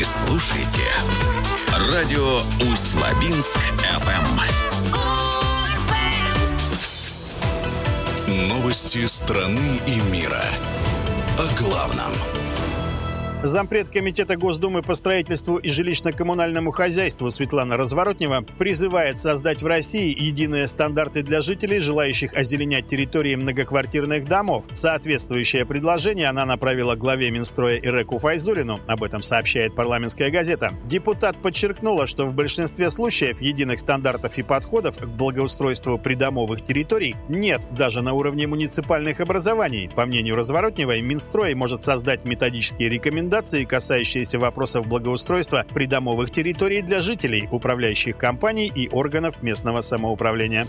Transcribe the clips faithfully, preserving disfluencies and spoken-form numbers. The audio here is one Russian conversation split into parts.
Слушайте радио Усть-Лабинск эф эм. Новости страны и мира. О главном. Зампред Комитета Госдумы по строительству и жилищно-коммунальному хозяйству Светлана Разворотнева призывает создать в России единые стандарты для жителей, желающих озеленять территории многоквартирных домов. Соответствующее предложение она направила главе Минстроя Иреку Файзуллину. Об этом сообщает «Парламентская газета». Депутат подчеркнула, что в большинстве случаев единых стандартов и подходов к благоустройству придомовых территорий нет даже на уровне муниципальных образований. По мнению Разворотневой, Минстрой может создать методические рекомендации, касающиеся вопросов благоустройства придомовых территорий для жителей, управляющих компаний и органов местного самоуправления.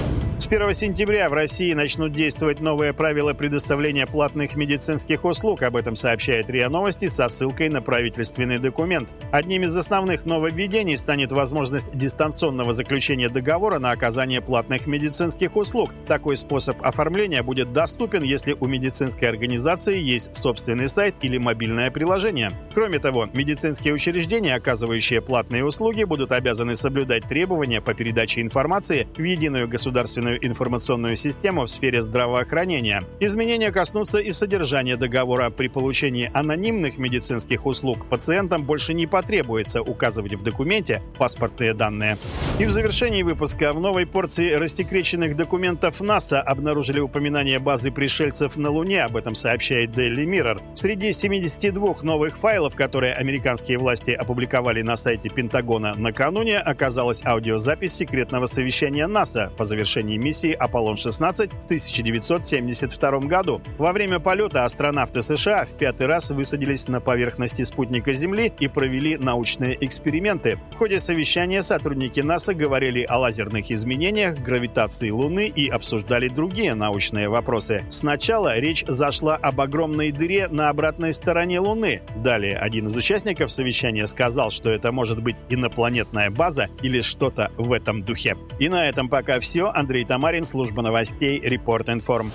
С первого сентября в России начнут действовать новые правила предоставления платных медицинских услуг. Об этом сообщает РИА Новости со ссылкой на правительственный документ. Одним из основных нововведений станет возможность дистанционного заключения договора на оказание платных медицинских услуг. Такой способ оформления будет доступен, если у медицинской организации есть собственный сайт или мобильное приложение. Кроме того, медицинские учреждения, оказывающие платные услуги, будут обязаны соблюдать требования по передаче информации в единую государственную информационную систему в сфере здравоохранения. Изменения коснутся и содержания договора. При получении анонимных медицинских услуг пациентам больше не потребуется указывать в документе паспортные данные. И в завершении выпуска в новой порции рассекреченных документов НАСА обнаружили упоминание базы пришельцев на Луне. Об этом сообщает Daily Mirror. Среди семидесяти двух новых файлов, которые американские власти опубликовали на сайте Пентагона накануне, оказалась аудиозапись секретного совещания НАСА по завершении миссии Аполлон шестнадцать в тысяча девятьсот семьдесят втором году. Во время полета астронавты США в пятый раз высадились на поверхности спутника Земли и провели научные эксперименты. В ходе совещания сотрудники НАСА говорили о лазерных изменениях, гравитации Луны и обсуждали другие научные вопросы. Сначала речь зашла об огромной дыре на обратной стороне Луны. Далее один из участников совещания сказал, что это может быть инопланетная база или что-то в этом духе. И на этом пока все. Андрей Тамарин, служба новостей, Репорт Информ.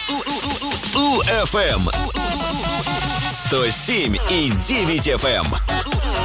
УФМ сто семь и девять эф эм.